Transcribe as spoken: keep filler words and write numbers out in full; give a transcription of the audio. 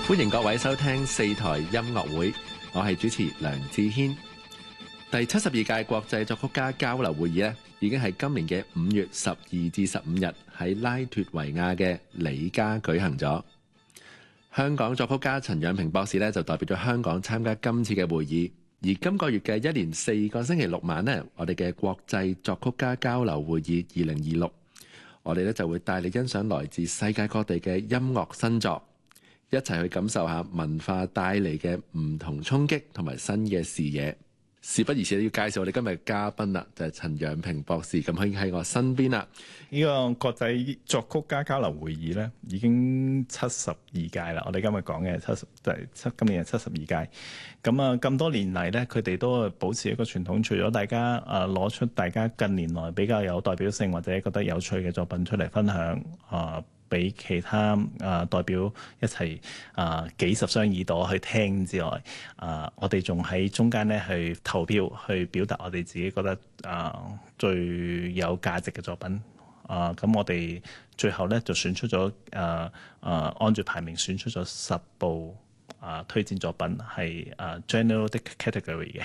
歡迎各位收聽四台音樂會，我係主持梁志軒。第七十二屆國際作曲家交流會議咧，已經係今年嘅五月十二至十五日喺拉脫維亞嘅里加舉行咗。香港作曲家陳仰平博士咧就代表咗香港參加今次嘅會議。而今個月嘅一連四個星期六晚呢，我哋嘅國際作曲家交流會議二零二六，我哋咧就會帶你欣賞來自世界各地嘅音樂新作。一齊去感受下文化帶嚟嘅唔同衝擊同埋新嘅視野。事不宜遲，要介紹我哋今日嘅嘉賓啦，就係陳仰平博士。咁佢已經喺我身邊啦。 呢個國際作曲家交流會議咧，已經七十二屆啦。我哋今日講嘅七十，就係七今年係七十二屆。咁啊，咁多年嚟咧，佢哋都保持一個傳統，除咗大家啊攞出大家近年來比較有代表性或者覺得有趣嘅作品出嚟分享啊。俾其他啊、呃、代表一齊啊、呃、幾十雙耳朵去聽之外，啊、呃、我哋仲喺中間咧去投票，去表達我哋自己覺得啊、呃、最有價值嘅作品。啊、呃、咁我哋最後咧就選出咗啊啊按住排名選出咗十部啊、呃、推薦作品係啊 general 的 category 嘅。